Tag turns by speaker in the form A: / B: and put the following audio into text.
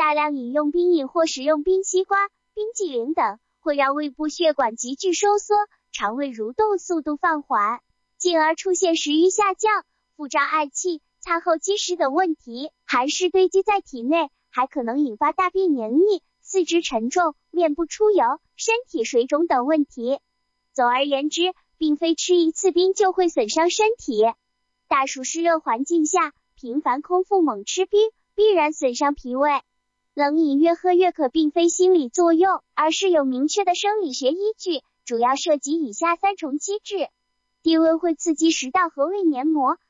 A: 大量饮用冰饮或食用冰西瓜、冰激凌等，会让胃部血管急剧收缩，肠胃蠕动速度放缓，进而出现食欲下降、腹胀嗳气、餐后积食等问题。寒湿堆积在体内，还可能引发大便黏腻、四肢沉重、面部出油、身体水肿等问题。总而言之，并非吃一次冰就会损伤身体。大暑湿热环境下，频繁空腹猛吃冰，必然损伤脾胃。冷饮越喝越渴并非心理作用，而是有明确的生理学依据，主要涉及以下3重机制。低温会刺激食道和胃黏膜，